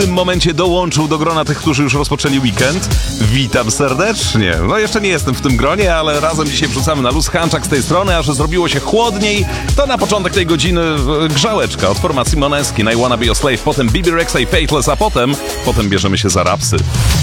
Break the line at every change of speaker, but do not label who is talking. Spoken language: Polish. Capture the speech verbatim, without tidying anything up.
W tym momencie dołączył do grona tych, którzy już rozpoczęli weekend. Witam serdecznie. No jeszcze nie jestem w tym gronie, ale razem dzisiaj wrzucamy na luz. Hanczak z tej strony, a że zrobiło się chłodniej, to na początek tej godziny grzałeczka od formacji Måneskin, I Wanna Be Your Slave, potem B B Rexa i Faithless, a potem, potem bierzemy się za rapsy.